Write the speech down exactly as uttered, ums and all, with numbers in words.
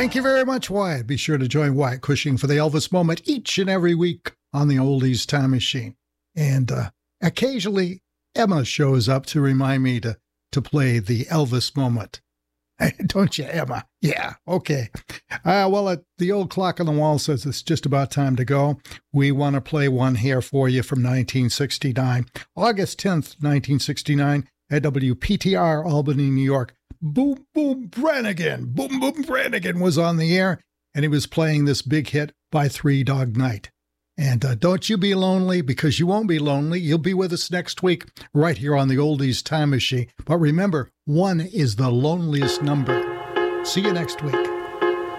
Thank you very much, Wyatt. Be sure to join Wyatt Cushing for the Elvis Moment each and every week on the Oldies Time Machine. And uh, occasionally, Emma shows up to remind me to, to play the Elvis Moment. Don't you, Emma? Yeah, okay. Uh, well, uh, the old clock on the wall says it's just about time to go. We want to play one here for you from nineteen sixty-nine. August tenth, nineteen sixty-nine, at W P T R, Albany, New York. Boom Boom Brannigan. Boom Boom Brannigan was on the air, and he was playing this big hit by Three Dog Night. And uh, don't you be lonely, because you won't be lonely. You'll be with us next week right here on the Oldies Time Machine. But remember, one is the loneliest number. See you next week.